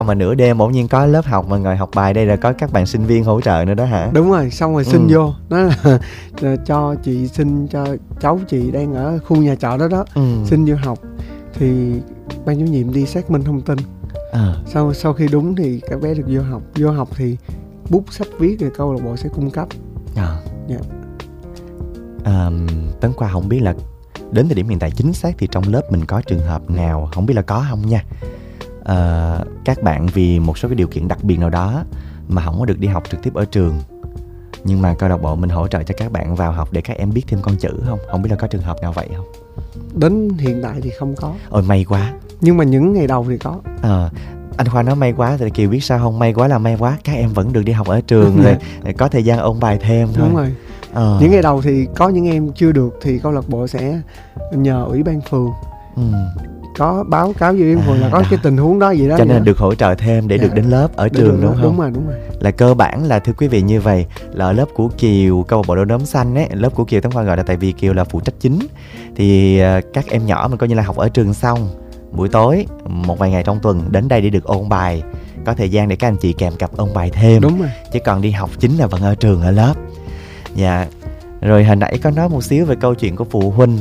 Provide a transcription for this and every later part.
Mà nửa đêm bỗng nhiên có lớp học mà ngồi học bài, đây là có các bạn sinh viên hỗ trợ nữa đó hả? Đúng rồi, xong rồi xin vô. Nói là cho chị xin cho cháu chị đang ở khu nhà trọ đó đó, xin vô học. Thì ban chủ nhiệm đi xác minh thông tin. Sau khi đúng thì các bé được vô học. Vô học thì bút sách viết thì câu lạc bộ sẽ cung cấp. Tấn Khoa không biết là đến thời điểm hiện tại chính xác thì trong lớp mình có trường hợp nào, không biết là có không nha, các bạn vì một số cái điều kiện đặc biệt nào đó mà không có được đi học trực tiếp ở trường, nhưng mà câu lạc bộ mình hỗ trợ cho các bạn vào học để các em biết thêm con chữ không? Không biết là có trường hợp nào vậy không? Đến hiện tại thì không có. Ôi may quá. Nhưng mà những ngày đầu thì có. Anh Khoa nói may quá thì Kiều biết sao không? May quá là may quá, các em vẫn được đi học ở trường rồi có thời gian ôn bài thêm thôi. Đúng rồi. Những ngày đầu thì có những em chưa được thì câu lạc bộ sẽ nhờ ủy ban phường có báo cáo với ủy ban phường là có cái tình huống đó vậy đó. Cho nên là được hỗ trợ thêm để được đến lớp ở trường đúng không? Đúng rồi. Là cơ bản là thưa quý vị như vậy, là ở lớp của Kiều, câu lạc bộ Đom Đóm Xanh ấy, lớp của Kiều Tấn Khoa gọi là tại vì Kiều là phụ trách chính, thì các em nhỏ mình coi như là học ở trường xong, buổi tối một vài ngày trong tuần đến đây để được ôn bài, có thời gian để các anh chị kèm cặp ôn bài thêm. Đúng rồi. Chứ còn đi học chính là vẫn ở trường, ở lớp. Dạ. Rồi hồi nãy có nói một xíu về câu chuyện của phụ huynh.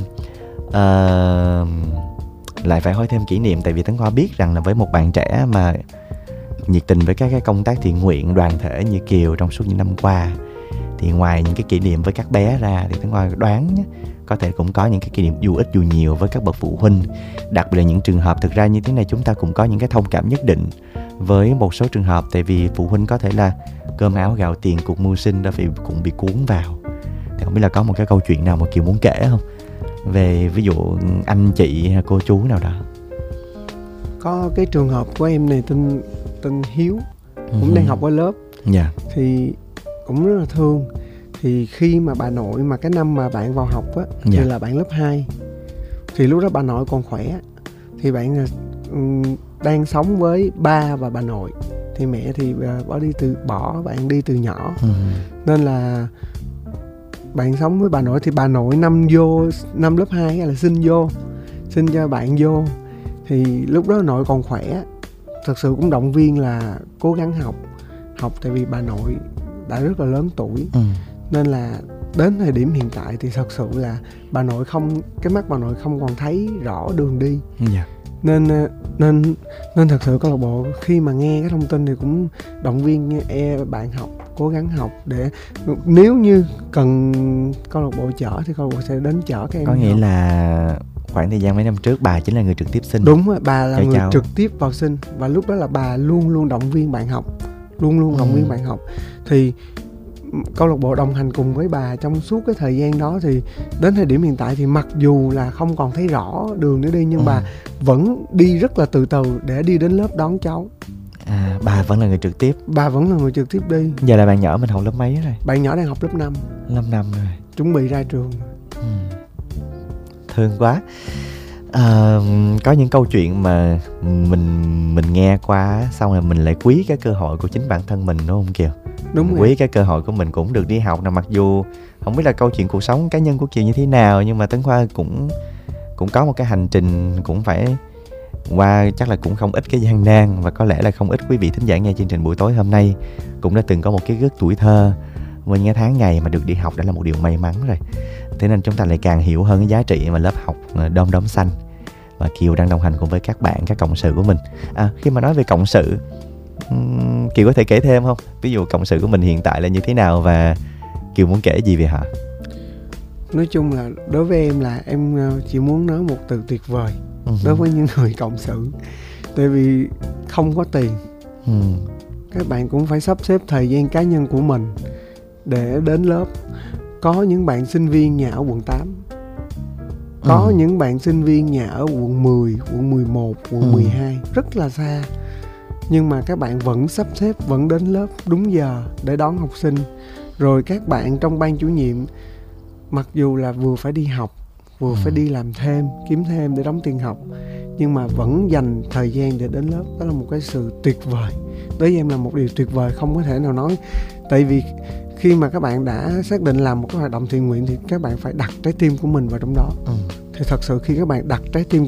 Lại phải hỏi thêm kỷ niệm, tại vì Tấn Khoa biết rằng là với một bạn trẻ mà nhiệt tình với các cái công tác thiện nguyện đoàn thể như Kiều trong suốt những năm qua, thì ngoài những cái kỷ niệm với các bé ra thì Tấn Khoa đoán có thể cũng có những cái kỷ niệm dù ít dù nhiều với các bậc phụ huynh. Đặc biệt là những trường hợp thực ra như thế này, chúng ta cũng có những cái thông cảm nhất định với một số trường hợp, tại vì phụ huynh có thể là cơm áo gạo tiền cuộc mưu sinh đó cũng bị cuốn vào. Thì không biết là có một cái câu chuyện nào mà Kiều muốn kể không? Về ví dụ anh chị hay cô chú nào đó. Có cái trường hợp của em này tên Hiếu, cũng đang học ở lớp. Thì cũng rất là thương. Thì khi mà bà nội mà cái năm mà bạn vào học á, thì là bạn lớp 2. Thì lúc đó bà nội còn khỏe. Thì bạn đang sống với ba và bà nội. Thì mẹ thì bỏ bạn đi từ nhỏ. Nên là bạn sống với bà nội. Thì bà nội năm lớp 2 là xin cho bạn vô. Thì lúc đó nội còn khỏe, thật sự cũng động viên là cố gắng học tại vì bà nội đã rất là lớn tuổi. Nên là đến thời điểm hiện tại thì thật sự là cái mắt bà nội không còn thấy rõ đường đi. Nên thật sự câu lạc bộ khi mà nghe cái thông tin thì cũng động viên bạn học, cố gắng học để nếu như cần câu lạc bộ chở thì câu lạc bộ sẽ đến chở các em. Có nghĩa là khoảng thời gian mấy năm trước bà chính là người trực tiếp sinh. Đúng rồi, bà là người trực tiếp vào sinh. Và lúc đó là bà luôn động viên bạn học, luôn động viên bạn học. Thì câu lạc bộ đồng hành cùng với bà trong suốt cái thời gian đó. Thì đến thời điểm hiện tại thì mặc dù là không còn thấy rõ đường để đi, nhưng bà vẫn đi rất là từ từ để đi đến lớp đón cháu. Bà vẫn là người trực tiếp. Bà vẫn là người trực tiếp đi. Giờ là bạn nhỏ mình học lớp mấy rồi? Bạn nhỏ đang học lớp 5. Lớp 5 rồi. Chuẩn bị ra trường. Thương quá. Có những câu chuyện mà mình nghe qua xong rồi mình lại quý cái cơ hội của chính bản thân mình, đúng không Kiều? Đúng rồi. Quý cái cơ hội của mình cũng được đi học nào, mặc dù không biết là câu chuyện cuộc sống cá nhân của Kiều như thế nào, nhưng mà Tấn Khoa cũng có một cái hành trình cũng phải qua, chắc là cũng không ít cái gian nan, và có lẽ là không ít quý vị thính giả nghe chương trình buổi tối hôm nay cũng đã từng có một cái rất tuổi thơ với những tháng ngày mà được đi học đã là một điều may mắn rồi. Thế nên chúng ta lại càng hiểu hơn cái giá trị mà lớp học Đom Đóm Xanh và Kiều đang đồng hành cùng với các bạn, các cộng sự của mình. Khi mà nói về cộng sự, Kiều có thể kể thêm không? Ví dụ cộng sự của mình hiện tại là như thế nào và Kiều muốn kể gì về họ? Nói chung là đối với em là em chỉ muốn nói một từ tuyệt vời đối với những người cộng sự. Tại vì không có tiền, các bạn cũng phải sắp xếp thời gian cá nhân của mình để đến lớp. Có những bạn sinh viên nhà ở quận 8, có những bạn sinh viên nhà ở quận 10, quận 11, quận 12, rất là xa. Nhưng mà các bạn vẫn sắp xếp, vẫn đến lớp đúng giờ để đón học sinh. Rồi các bạn trong ban chủ nhiệm, mặc dù là vừa phải đi học, vừa phải đi làm thêm, kiếm thêm để đóng tiền học, nhưng mà vẫn dành thời gian để đến lớp. Đó là một cái sự tuyệt vời. Đối với em là một điều tuyệt vời không có thể nào nói. Tại vì khi mà các bạn đã xác định làm một cái hoạt động thiện nguyện thì các bạn phải đặt trái tim của mình vào trong đó. Thì thật sự khi các bạn đặt trái tim